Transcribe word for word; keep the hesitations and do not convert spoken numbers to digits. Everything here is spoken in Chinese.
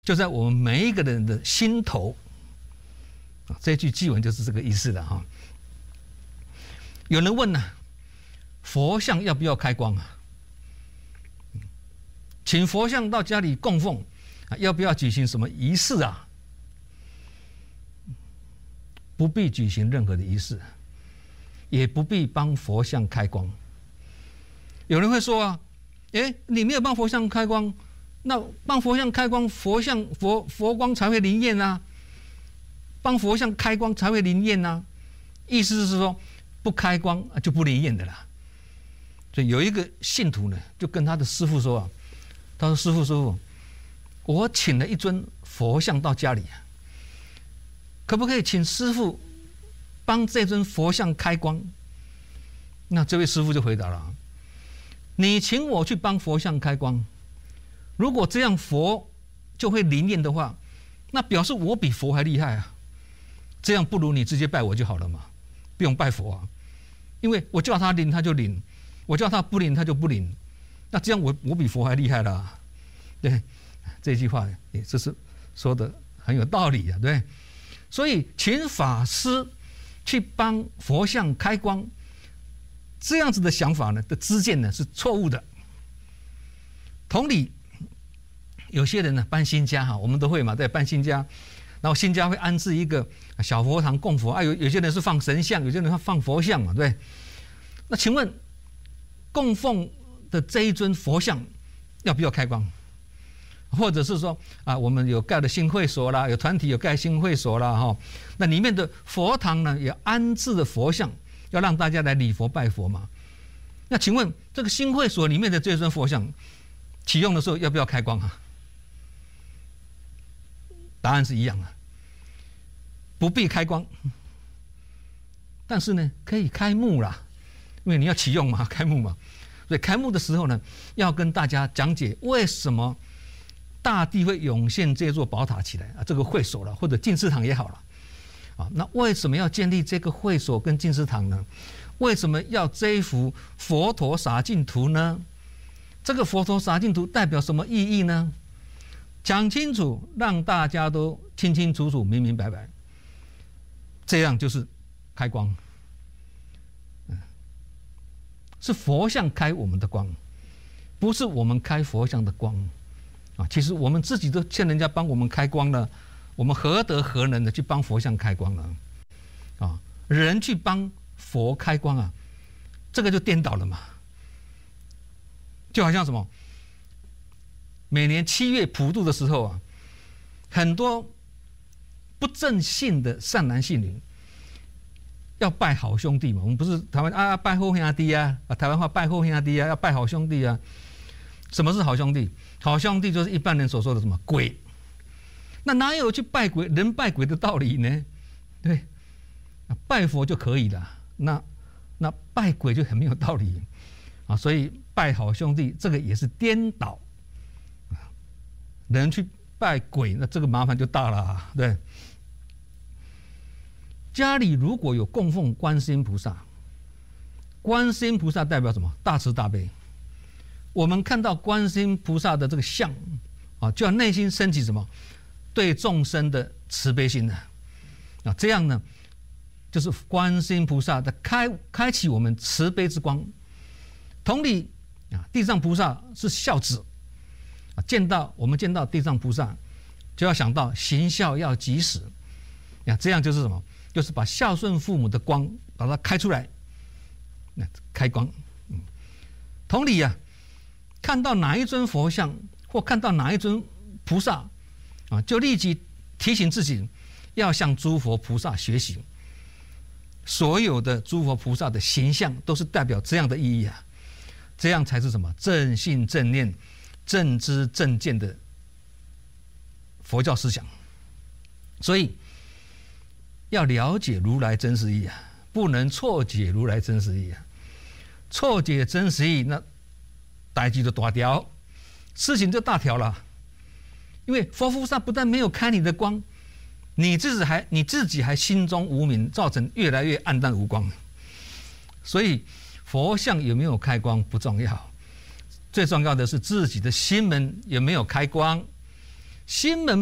就在我们每一个人的心头。这句偈文就是这个意思了哈。有人问呢、啊，佛像要不要开光啊？请佛像到家里供奉，要不要举行什么仪式啊？不必举行任何的仪式，也不必帮佛像开光。有人会说啊，哎，你没有帮佛像开光，那帮佛像开光，佛像佛佛光才会灵验啊，帮佛像开光才会灵验啊。意思是说，不开光就不灵验的啦。所以有一个信徒呢，就跟他的师父说啊，他说：“师父，师父，我请了一尊佛像到家里啊。可不可以请师父帮这尊佛像开光？”那这位师父就回答了：“你请我去帮佛像开光，如果这样佛就会灵验的话，那表示我比佛还厉害啊！这样不如你直接拜我就好了嘛，不用拜佛啊，因为我叫他灵他就灵，我叫他不灵他就不灵，那这样我我比佛还厉害啦。”对，这句话也这是说的很有道理啊，对。所以请法师去帮佛像开光，这样子的想法呢的知见呢是错误的。同理，有些人呢搬新家哈，我们都会嘛，在搬新家，然后新家会安置一个小佛堂供佛啊，有有些人是放神像，有些人放佛像嘛，对。那请问供奉的这一尊佛像要不要开光？或者是说啊，我们有盖的新会所啦，有团体有盖新会所啦，哈，那里面的佛堂呢，也安置的佛像，要让大家来礼佛拜佛嘛。那请问这个新会所里面的这尊佛像，启用的时候要不要开光啊？答案是一样的，不必开光，但是呢，可以开幕啦，因为你要启用嘛，开幕嘛。所以开幕的时候呢，要跟大家讲解为什么大地会涌现这座宝塔起来啊，这个会所了，或者净思堂也好了，啊，那为什么要建立这个会所跟净思堂呢？为什么要这一幅佛陀洒净图呢？这个佛陀洒净图代表什么意义呢？讲清楚，让大家都清清楚楚、明明白白，这样就是开光。是佛像开我们的光，不是我们开佛像的光。啊，其实我们自己都欠人家帮我们开光了，我们何德何能的去帮佛像开光呢？啊，人去帮佛开光啊，这个就颠倒了嘛。就好像什么，每年七月普渡的时候啊，很多不正信的善男信女要拜好兄弟嘛。我们不是台湾啊拜好兄弟啊，啊台湾话拜好兄弟啊，要拜好兄弟啊。什么是好兄弟？好兄弟就是一般人所说的什么鬼，那哪有去拜鬼、人拜鬼的道理呢？对，拜佛就可以了，那那拜鬼就很没有道理啊。所以拜好兄弟这个也是颠倒，人去拜鬼，那这个麻烦就大了。对，家里如果有供奉观世音菩萨，观世音菩萨代表什么？大慈大悲。我们看到观世音菩萨的这个像啊，就要内心升起什么对众生的慈悲心呢？啊，这样呢，就是观世音菩萨的开开启我们慈悲之光。同理啊，地藏菩萨是孝子啊，见到我们见到地藏菩萨，就要想到行孝要及时啊，这样就是什么？就是把孝顺父母的光把它开出来，那开光。嗯，同理啊。看到哪一尊佛像，或看到哪一尊菩萨，啊，就立即提醒自己要向诸佛菩萨学习。所有的诸佛菩萨的形象都是代表这样的意义啊，这样才是什么正信正念、正知正见的佛教思想。所以要了解如来真实义啊，不能错解如来真实义啊，错解真实义那。代志就大条，事情就大条了。因为佛菩萨不但没有开你的光，你自己还你自己还心中无明，造成越来越暗淡无光。所以佛像有没有开光不重要，最重要的是自己的心门有没有开光， 心门